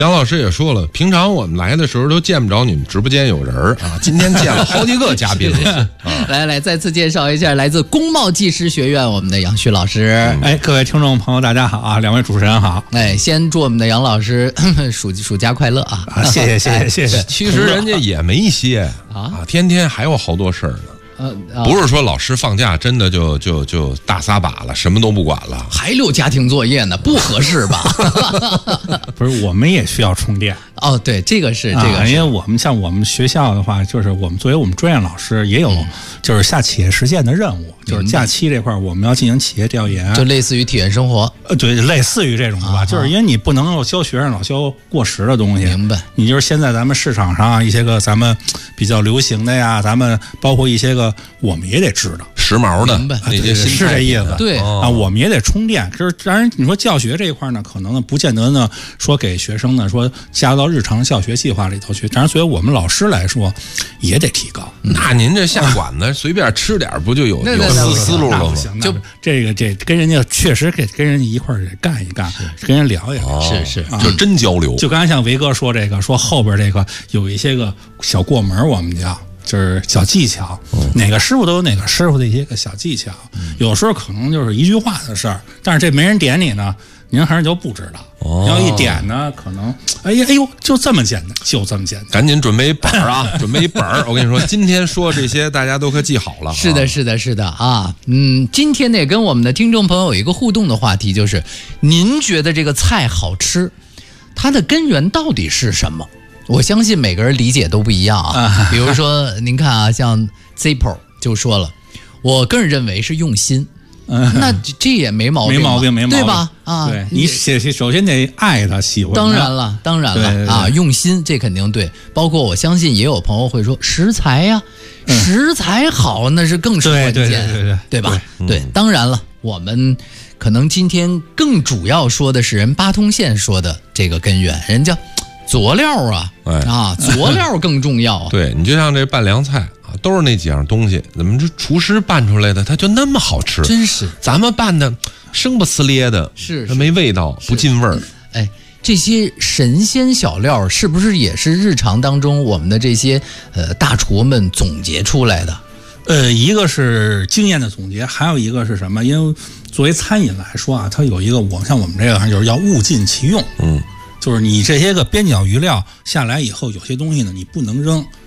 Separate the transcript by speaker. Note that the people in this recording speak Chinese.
Speaker 1: 杨老师也说了，平常我们来的时候都见不着你们直播间有人啊，今天见了好几个嘉宾了。
Speaker 2: 来，再次介绍一下来自工贸技师学院我们的杨旭老师。
Speaker 3: 各位听众朋友，大家好啊！两位主持人好。
Speaker 2: 先祝我们的杨老师暑假快乐啊！
Speaker 3: 谢谢。
Speaker 1: 其实人家也没歇啊，天天还有好多事儿呢。不是说老师放假真的就大撒把了，什么都不管了，
Speaker 2: 还留家庭作业呢，不合适吧？
Speaker 3: 不是，我们也需要充电。
Speaker 2: 哦，对，这个是，因
Speaker 3: 为我们学校的话，就是我们作为我们专业老师，也有就是下企业实践的任务，就是假期这块我们要进行企业调研，
Speaker 2: 就类似于体验生活。
Speaker 3: 对，类似于这种吧，就是因为你不能够教学生老教过时的东西。
Speaker 2: 明白？
Speaker 3: 你就是现在咱们市场上一些个咱们比较流行的呀，咱们包括一些个我们也得知道
Speaker 1: 时髦的那些新
Speaker 3: 是这意思。
Speaker 2: 对
Speaker 3: 啊，我们也得充电。就是当然，你说教学这一块呢，可能呢不见得呢说给学生呢说加到日常教学计划里头去。当然，作为我们老师来说，也得提高。
Speaker 1: 那您这下馆子随便吃点不就有思路了吗？
Speaker 3: 就这跟人家确实跟人家一块儿干一干，跟人聊一聊，
Speaker 2: 是，
Speaker 1: 就真交流。
Speaker 3: 就刚才像维哥说这个，说后边这个有一些个小过门，我们叫就是小技巧，哪个师傅都有哪个师傅的一些个小技巧。有时候可能就是一句话的事儿，但是这没人点你呢，您还是就不知道。要一点呢，可能哎呦，就这么简单，就这么简单。
Speaker 1: 赶紧准备一本啊，准备一本。我跟你说，今天说这些大家都可记好了。
Speaker 2: 是的啊，今天呢跟我们的听众朋友有一个互动的话题，就是您觉得这个菜好吃，它的根源到底是什么？我相信每个人理解都不一样啊。比如说，您看啊，像 Zippo 就说了，我个人认为是用心。那这也没毛病，对吧？啊，
Speaker 3: 对，你首先得爱他，喜欢他。
Speaker 2: 当然了啊，用心这肯定对。包括我相信也有朋友会说食材呀，食材好那是更是关键，对吧？对，当然了，我们可能今天更主要说的是人八通线说的这个根源，人家佐料啊，佐料更重要啊。
Speaker 1: 对，你就像这拌凉菜。都是那几样东西，怎么这厨师拌出来的它就那么好吃？
Speaker 2: 真是，
Speaker 1: 咱们拌的生不呲咧的，它没味道，不进味儿。
Speaker 2: 这些神仙小料是不是也是日常当中我们的这些大厨们总结出来的？
Speaker 3: 一个是经验的总结，还有一个是什么？因为作为餐饮来说啊，它有一个像我们这个就是要物尽其用。就是你这些个边角余料下来以后，有些东西呢你不能扔，